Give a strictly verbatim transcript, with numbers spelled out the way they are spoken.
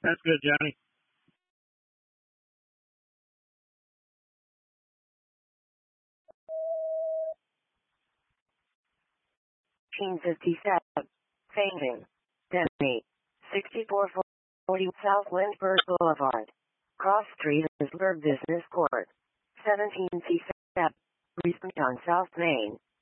That's good, Johnny. eighteen fifty-seven. Fainting. Destiny. sixty-four forty South Lindbergh Boulevard. Cross Street is Lindbergh Business Court. seventeen C seven. Recent on South Main.